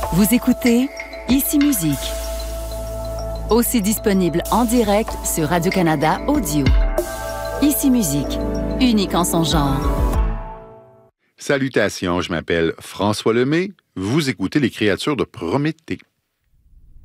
Vous écoutez Ici Musique. Aussi disponible en direct sur Radio-Canada Audio. Ici Musique, unique en son genre. Salutations, je m'appelle François Lemay. Vous écoutez Les Créatures de Prométhée.